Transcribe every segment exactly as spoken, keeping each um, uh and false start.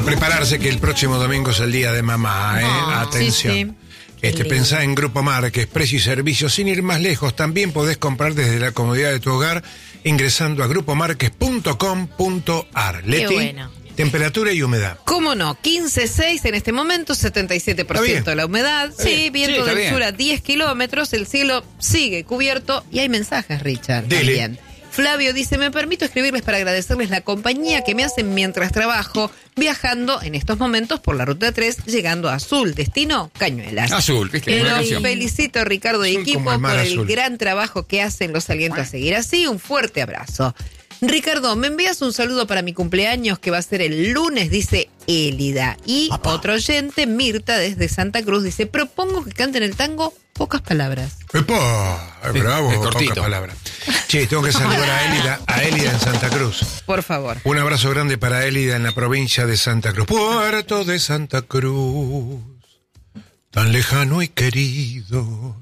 prepararse que el próximo domingo es el día de mamá, ¿eh? Oh, Atención. sí, sí. Este, pensá en Grupo Marques, precio y servicio sin ir más lejos. También podés comprar desde la comodidad de tu hogar ingresando a grupo marques punto com punto ar. Leti, Qué bueno. Temperatura y humedad. ¿Cómo no? quince punto seis en este momento, setenta y siete por ciento de la humedad. Está Sí, bien. viento Sí, del está sur bien. a diez kilómetros, el cielo sigue cubierto y hay mensajes, Richard, Dele. también. Flavio dice, me permito escribirles para agradecerles la compañía que me hacen mientras trabajo, viajando en estos momentos por la ruta tres, llegando a Azul, destino Cañuelas. Azul, ¿viste? Que Buena los canción. felicito, Ricardo y Azul equipo, como el mar por el azul. gran trabajo que hacen. Los aliento a seguir así. Un fuerte abrazo. Ricardo, ¿me envías un saludo para mi cumpleaños que va a ser el lunes? Dice Élida. Y otro oyente, Mirta, desde Santa Cruz, dice, propongo que canten el tango Pocas Palabras. ¡Epa! Sí, Bravo, es pocas cortito. palabras. Che, tengo que saludar a Élida, a Élida en Santa Cruz. Por favor. Un abrazo grande para Élida en la provincia de Santa Cruz. Puerto de Santa Cruz, tan lejano y querido.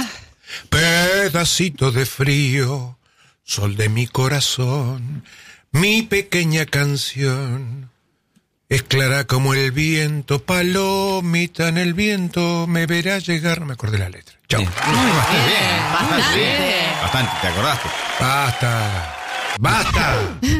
Pedacito de frío, sol de mi corazón. Mi pequeña canción es clara como el viento. Palomita en el viento me verá llegar. No me acordé la letra. Chau. Bien. Muy bastante bien. Bastante. bien. Bastante, ¿te acordaste? Basta. Basta.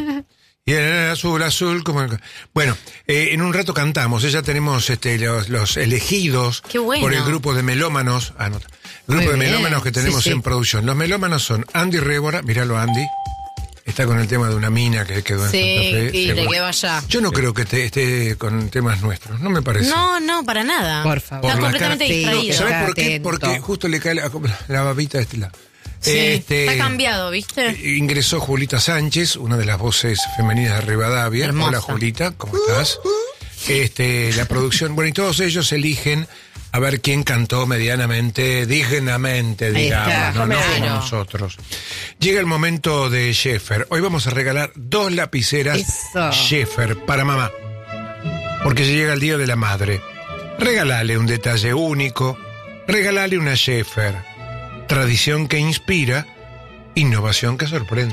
Y el azul, azul, como el... Bueno, eh, en un rato cantamos. Ya tenemos este, los, los elegidos Qué bueno. por el grupo de melómanos. Ah, no, grupo Muy de bien. melómanos que tenemos Sí, sí. en producción. Los melómanos son Andy Rébora, míralo Andy. Está con el tema de una mina que quedó en Sí, Santa Fe. y seguro. le quedó allá. Yo no creo que te- esté con temas nuestros, no me parece. No, no, para nada. Por favor. Está Por la completamente cara- Sí, distraído. ¿sabes? ¿Sabes por qué? Atento. Porque justo le cae la, la babita de este lado. Sí, Este, está cambiado, ¿viste? Ingresó Julita Sánchez, una de las voces femeninas de Rivadavia. Hermosa. Hola Julita, ¿cómo estás? Este, la producción, bueno, y todos ellos eligen a ver quién cantó medianamente, dignamente, Ahí digamos, está, no, no como claro. nosotros. Llega el momento de Sheffer. Hoy vamos a regalar dos lapiceras Eso. Sheffer para mamá. Porque ya llega el Día de la Madre. Regálale un detalle único, regálale una Sheffer. Tradición que inspira, innovación que sorprende.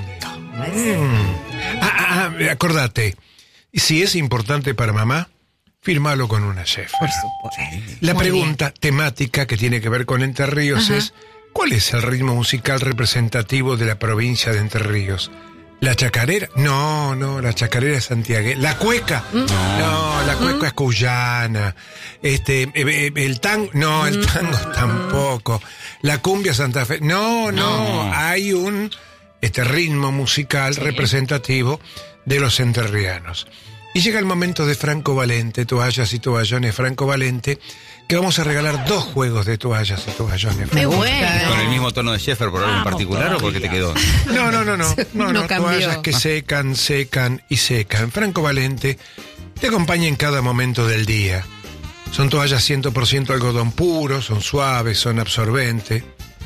Mm. Ah, ah, ah, acordate, si es importante para mamá, fírmalo con una Sheffer. Por supuesto. La Muy pregunta temática que tiene que ver con Entre Ríos es, ¿cuál es el ritmo musical representativo de la provincia de Entre Ríos? ¿La chacarera? No, no, la chacarera es santiagueña. ¿La cueca? No, la cueca es cuyana. Este, eh, eh, el tango, no, el tango tampoco. La cumbia Santa Fe, no, no, No. hay un este ritmo musical representativo de los entrerrianos. Y llega el momento de Franco Valente, toallas y toallones Franco Valente, que vamos a regalar dos juegos de toallas y toallones. Me Franco. gusta. ¿Con el mismo tono de Sheffer por algo en Vamos particular o porque te quedó? No, no, no, no, no, No no, cambió. toallas que secan, secan y secan. Franco Valente te acompaña en cada momento del día. Son toallas cien por ciento algodón puro, son suaves, son absorbentes.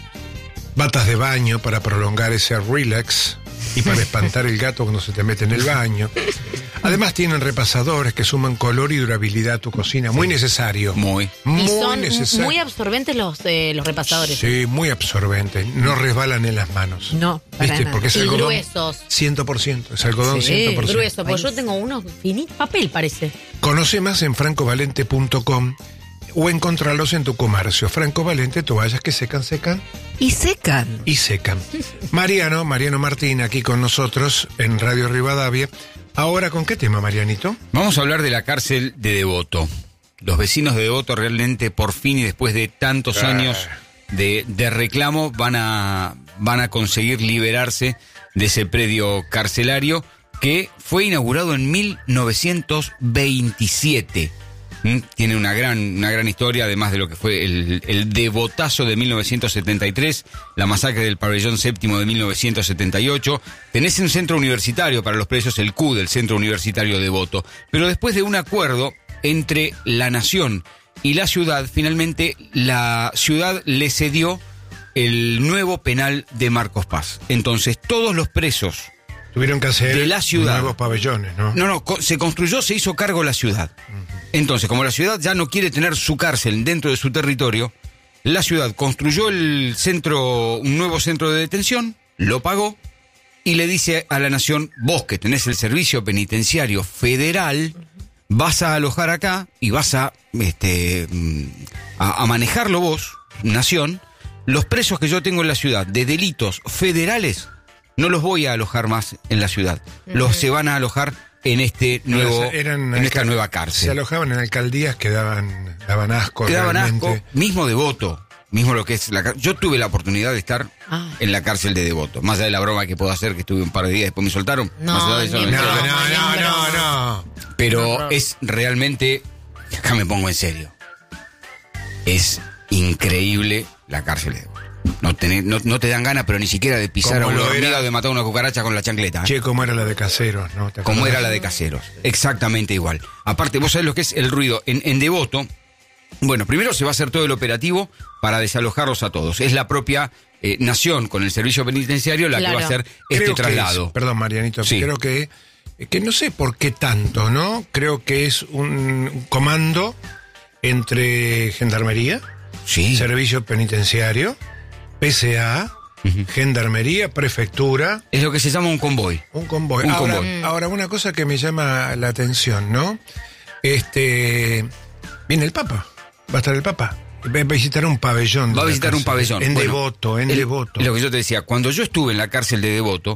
Batas de baño para prolongar ese relax y para espantar el gato cuando se te mete en el baño. Además tienen repasadores que suman color y durabilidad a tu cocina. Muy necesario. Muy. Muy Y son necesario. muy absorbentes los, eh, los repasadores. Sí, muy absorbente. No resbalan en las manos. No, para ¿Viste? nada. Porque es Y algodón gruesos. cien por ciento. Es algodón Sí, cien por ciento. Grueso, porque yo tengo unos finitos, papel parece. Conoce más en franco valente punto com o encontrarlos en tu comercio. Franco Valente, toallas que secan, secan Y secan. y secan. Mariano, Mariano Martín, aquí con nosotros en Radio Rivadavia. Ahora, ¿con qué tema, Marianito? Vamos a hablar de la cárcel de Devoto. Los vecinos de Devoto realmente por fin y después de tantos Ah. años de, de reclamo van a, van a conseguir liberarse de ese predio carcelario que fue inaugurado en mil novecientos veintisiete. ¿Mm? Tiene una gran, una gran historia, además de lo que fue el, el devotazo de mil novecientos setenta y tres, la masacre del pabellón séptimo de mil novecientos setenta y ocho. Tenés un centro universitario para los presos, el C U D, el Centro Universitario Devoto. Pero después de un acuerdo entre la nación y la ciudad, finalmente la ciudad le cedió el nuevo penal de Marcos Paz. Entonces todos los presos Tuvieron que hacer de la ciudad. nuevos pabellones, ¿no? No, no, co- se construyó, se hizo cargo la ciudad. Entonces, como la ciudad ya no quiere tener su cárcel dentro de su territorio, la ciudad construyó el centro, un nuevo centro de detención, lo pagó y le dice a la nación, vos que tenés el servicio penitenciario federal, vas a alojar acá y vas a, este, a, a manejarlo vos, nación, los presos que yo tengo en la ciudad de delitos federales, no los voy a alojar más en la ciudad. Uh-huh. Los se van a alojar en este nuevo, Eran, en esta nueva cárcel. Se alojaban en alcaldías que daban, daban asco. Que daban realmente. asco, mismo Devoto. Mismo lo que es la Yo tuve la oportunidad de estar ah. en la cárcel de Devoto. Más allá de la broma que puedo hacer, que estuve un par de días, después me soltaron. No, más allá de eso, no, no, no, no, no, no. Pero no, no. es realmente, acá me pongo en serio, es increíble la cárcel de Devoto. No, tenés, no, no te dan ganas, pero ni siquiera de pisar a una hormiga o de matar a una cucaracha con la chancleta. ¿eh? Che, como era la de Caseros, ¿no? Como era la de Caseros, exactamente igual. Aparte, vos sabés lo que es el ruido. En, en Devoto, bueno, primero se va a hacer todo el operativo para desalojarlos a todos. Es la propia eh, nación con el servicio penitenciario la claro. que va a hacer este creo traslado. Es, perdón, Marianito, sí. creo que, que no sé por qué tanto, ¿no? Creo que es un comando entre Gendarmería, sí. Servicio Penitenciario, P C A, uh-huh. Gendarmería, Prefectura. Es lo que se llama un convoy. Un convoy. Un ahora, convoy. ahora, una cosa que me llama la atención, ¿no? Este, viene el Papa. Va a estar el Papa. Va a visitar un pabellón. Va a visitar un pabellón. En bueno, Devoto, en el, Devoto. Lo que yo te decía, cuando yo estuve en la cárcel de Devoto,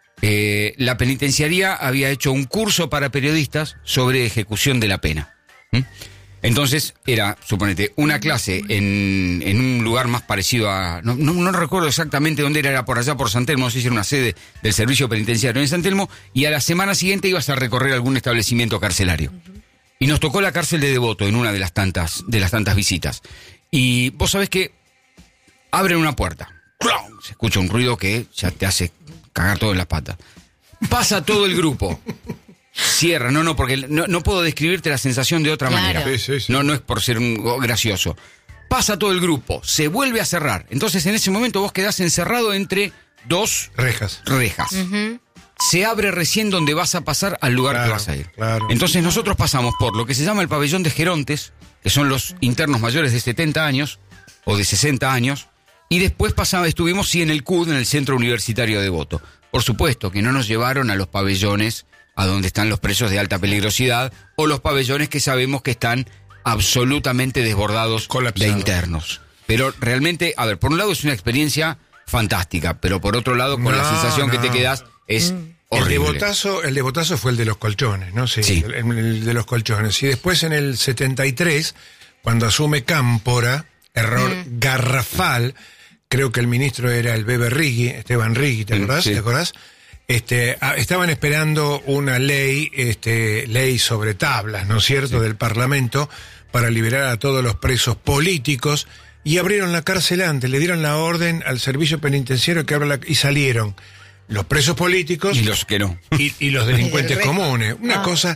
eh, la penitenciaría había hecho un curso para periodistas sobre ejecución de la pena. ¿Mm? Entonces era, suponete, una clase en, en un lugar más parecido a... No, no, no recuerdo exactamente dónde era, era por allá por San Telmo, no sé si era una sede del servicio penitenciario en San Telmo, y a la semana siguiente ibas a recorrer algún establecimiento carcelario. Y nos tocó la cárcel de Devoto en una de las tantas, de las tantas visitas. Y vos sabés que abren una puerta. Se escucha un ruido que ya te hace cagar todo en las patas. Pasa todo el grupo. Cierra, no, no, porque no, no puedo describirte la sensación de otra claro. manera. Sí, sí, sí. No, no es por ser un gracioso. Pasa todo el grupo, se vuelve a cerrar. Entonces en ese momento vos quedás encerrado entre dos rejas. rejas. Uh-huh. Se abre recién donde vas a pasar al lugar claro, que vas a ir. Claro. Entonces nosotros pasamos por lo que se llama el pabellón de Gerontes, que son los internos mayores de setenta años o de sesenta años, y después pasamos, estuvimos sí en el C U D, en el Centro Universitario de Devoto. Por supuesto que no nos llevaron a los pabellones a donde están los presos de alta peligrosidad o los pabellones que sabemos que están absolutamente desbordados Colapsado. de internos. Pero realmente, a ver, por un lado es una experiencia fantástica, pero por otro lado con no, la sensación no. que te quedas es mm. horrible. El Devotazo, el Devotazo fue el de los colchones, ¿no? Sí, sí. El, el de los colchones. Y después en el setenta y tres, cuando asume Cámpora, error mm. garrafal, creo que el ministro era el Bebe Rigui, Esteban Rigui, ¿te acordás? Sí. ¿Te acordás? Este, a, estaban esperando una ley, este, ley sobre tablas, ¿no es cierto?, sí. del Parlamento, para liberar a todos los presos políticos, y abrieron la cárcel antes, le dieron la orden al servicio penitenciario que abra la, y salieron los presos políticos y los que no y, y los delincuentes comunes, una ah. cosa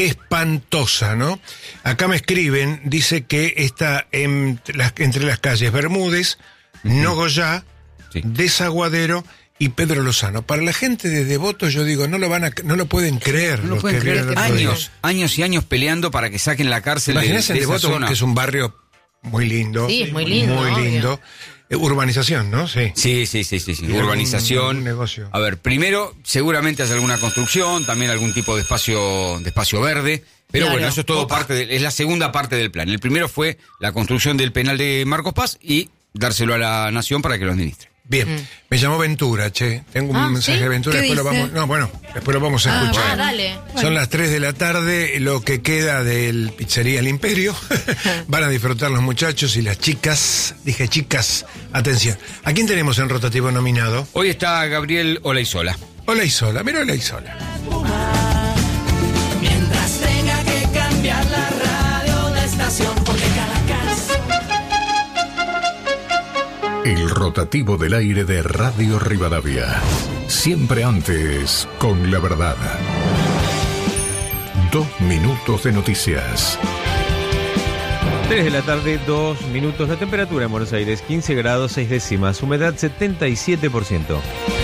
espantosa, ¿no? Acá me escriben, dice que está en las, entre las calles Bermúdez, uh-huh. Nogoyá, sí. Desaguadero y Pedro Lozano. Para la gente de Devoto, yo digo, no lo van a, no lo pueden creer. No lo pueden creer. Años, años y años peleando para que saquen la cárcel de, de esa Devoto, zona. Que es un barrio muy lindo. Sí, es muy lindo. Muy obvio. lindo. Eh, urbanización, ¿no? Sí. Sí, sí, sí, sí. sí. Urbanización. Un negocio. A ver, primero, seguramente hay alguna construcción, también algún tipo de espacio, de espacio verde. Pero claro. bueno, eso es todo Opa. parte de, es la segunda parte del plan. El primero fue la construcción del penal de Marcos Paz y dárselo a la nación para que lo administre. Bien, mm. me llamó Ventura, che. Tengo un ah, mensaje ¿sí? de Ventura, después dice? lo vamos. No, bueno, después lo vamos a ah, escuchar. Ah, dale. Bueno. Son las tres de la tarde, lo que queda del Pizzería El Imperio. Van a disfrutar los muchachos y las chicas. Dije chicas, atención. ¿A quién tenemos en rotativo nominado? Hoy está Gabriel Olaizola. Olaizola, mira Olaizola. Mientras tenga que cambiar la radio de estación, porque cada casa. El rotativo del aire de Radio Rivadavia. Siempre antes, con la verdad. Dos minutos de noticias. tres de la tarde, dos minutos. La temperatura en Buenos Aires, quince grados, seis décimas. Humedad, setenta y siete por ciento.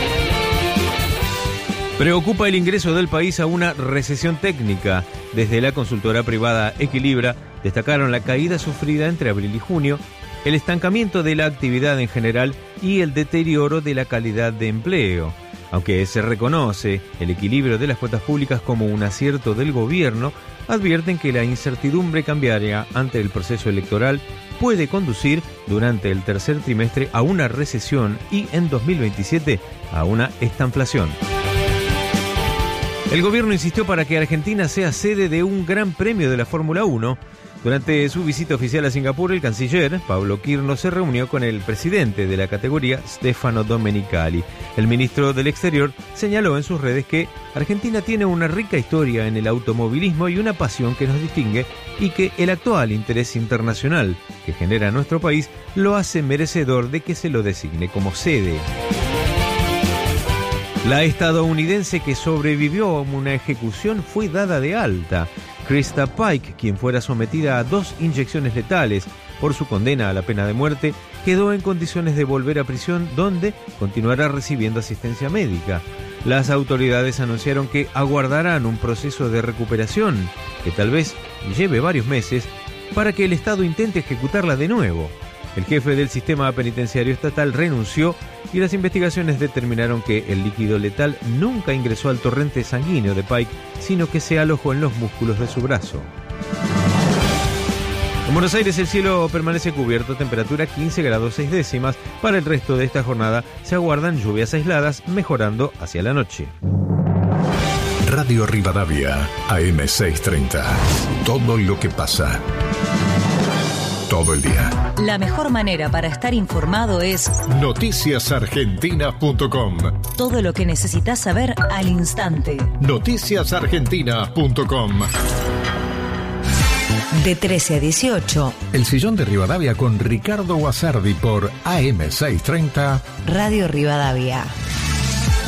Preocupa el ingreso del país a una recesión técnica. Desde la consultora privada Equilibra, destacaron la caída sufrida entre abril y junio, el estancamiento de la actividad en general y el deterioro de la calidad de empleo. Aunque se reconoce el equilibrio de las cuotas públicas como un acierto del gobierno, advierten que la incertidumbre cambiaria ante el proceso electoral puede conducir durante el tercer trimestre a una recesión y en dos mil veintisiete a una estanflación. El gobierno insistió para que Argentina sea sede de un gran premio de la Fórmula uno. Durante su visita oficial a Singapur, el canciller Pablo Quirno se reunió con el presidente de la categoría, Stefano Domenicali. El ministro del Exterior señaló en sus redes que Argentina tiene una rica historia en el automovilismo y una pasión que nos distingue, y que el actual interés internacional que genera nuestro país lo hace merecedor de que se lo designe como sede. La estadounidense que sobrevivió a una ejecución fue dada de alta. Krista Pike, quien fuera sometida a dos inyecciones letales por su condena a la pena de muerte, quedó en condiciones de volver a prisión, donde continuará recibiendo asistencia médica. Las autoridades anunciaron que aguardarán un proceso de recuperación, que tal vez lleve varios meses, para que el Estado intente ejecutarla de nuevo. El jefe del sistema penitenciario estatal renunció y las investigaciones determinaron que el líquido letal nunca ingresó al torrente sanguíneo de Pike, sino que se alojó en los músculos de su brazo. En Buenos Aires el cielo permanece cubierto, temperatura quince grados seis décimas. Para el resto de esta jornada se aguardan lluvias aisladas, mejorando hacia la noche. Radio Rivadavia, A M seiscientos treinta. Todo lo que pasa. Todo el día. La mejor manera para estar informado es noticias argentinas punto com. Todo lo que necesitas saber al instante. noticias argentinas punto com. De trece a dieciocho. El sillón de Rivadavia con Ricardo Guasardi por A M seiscientos treinta. Radio Rivadavia.